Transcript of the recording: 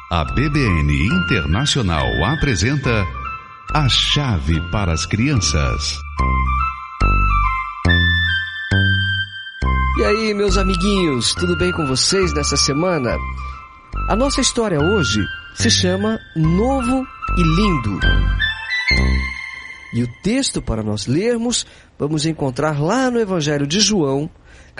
A BBN Internacional apresenta A Chave para as Crianças. E aí, meus amiguinhos, tudo bem com vocês nessa semana? A nossa história hoje se chama Novo e Lindo. E o texto para nós lermos, vamos encontrar lá no Evangelho de João,